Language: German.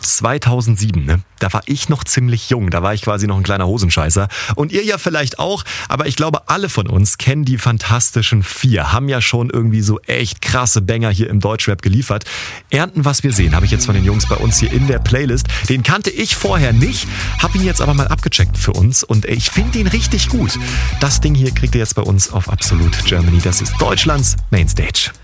2007, ne? Da war ich noch ziemlich jung, da war ich quasi noch ein kleiner Hosenscheißer. Und ihr ja vielleicht auch, aber ich glaube, alle von uns kennen die Fantastischen Vier, haben ja schon irgendwie so echt krasse Banger hier im Deutschrap geliefert. Ernten, was wir sehen, habe ich jetzt von den Jungs bei uns hier in der Playlist. Den kannte ich vorher nicht, habe ihn jetzt aber mal abgecheckt für uns und ich finde ihn richtig gut. Das Ding hier kriegt ihr jetzt bei uns auf Absolut Germany. Das ist Deutschlands Mainstage.